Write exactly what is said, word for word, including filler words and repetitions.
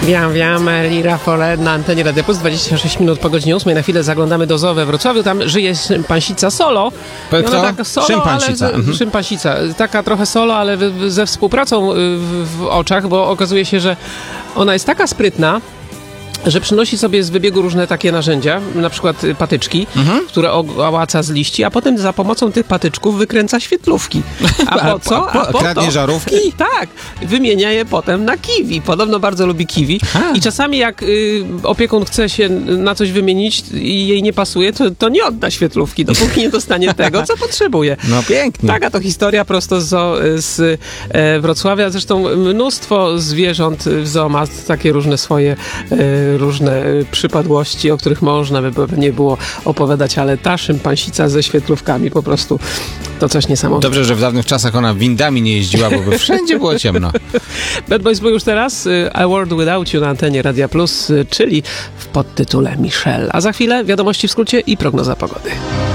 Wiam, wiam, Eli Rafale na antenie Radia Plus, dwadzieścia sześć minut po godzinie ósmej. Na chwilę zaglądamy do zoo we Wrocławiu, tam żyje szympansica Solo. Kto? Taka solo, Szympansica. Ale, mhm. Szympansica. Taka trochę solo, ale w, w, ze współpracą w, w oczach, bo okazuje się, że ona jest taka sprytna, że przynosi sobie z wybiegu różne takie narzędzia, na przykład patyczki, mhm. które ołaca z liści, a potem za pomocą tych patyczków wykręca świetlówki. A po co? A po, A po kradnie to, żarówki? Tak, wymienia je potem na kiwi. Podobno bardzo lubi kiwi. Ha. I czasami jak y, opiekun chce się na coś wymienić i jej nie pasuje, to, to nie odda świetlówki, dopóki nie dostanie tego, co potrzebuje. No pięknie. Taka to historia prosto z, zoo, z e, Wrocławia. Zresztą mnóstwo zwierząt w zoo ma takie różne swoje e, różne przypadłości, o których można by pewnie było opowiadać, ale ta szympansica ze świetlówkami po prostu to coś niesamowitego. Dobrze, że w dawnych czasach ona windami nie jeździła, bo by wszędzie było ciemno. Bad Boys był już teraz A World Without You na antenie Radia Plus, czyli w podtytule Michelle. A za chwilę wiadomości w skrócie i prognoza pogody.